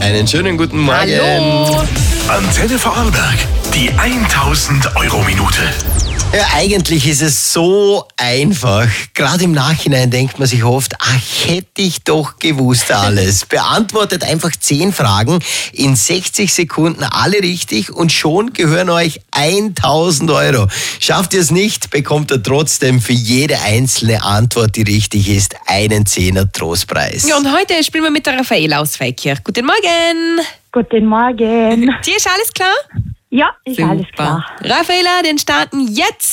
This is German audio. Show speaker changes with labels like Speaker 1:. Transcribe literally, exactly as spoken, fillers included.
Speaker 1: Einen schönen guten Morgen.
Speaker 2: Hallo.
Speaker 3: Antenne Vorarlberg, die tausend Euro Minute.
Speaker 1: Ja, eigentlich ist es so einfach. Gerade im Nachhinein denkt man sich oft, ach, hätte ich doch gewusst alles. Beantwortet einfach zehn Fragen in sechzig Sekunden, alle richtig und schon gehören euch tausend Euro. Schafft ihr es nicht, bekommt ihr trotzdem für jede einzelne Antwort, die richtig ist, einen Zehner Trostpreis.
Speaker 2: Ja, und heute spielen wir mit der Raffaela aus Feldkirch. Guten Morgen.
Speaker 4: Guten Morgen.
Speaker 2: Dir ist alles klar?
Speaker 4: Ja, ist alles klar.
Speaker 2: Raffaela, den starten jetzt